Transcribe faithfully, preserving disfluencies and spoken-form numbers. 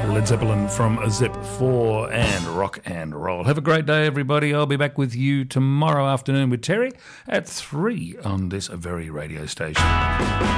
Led Zeppelin from Zep four and rock and roll. Have a great day, everybody. I'll be back with you tomorrow afternoon with Terry at three on this very radio station.